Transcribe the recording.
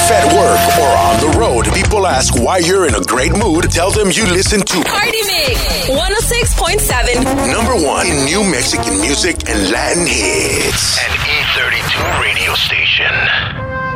at work, or on the road, people ask why you're in a great mood. Tell them you listen to Party Mix 106.7. number one in new Mexican music and Latin hits. An E32 radio station.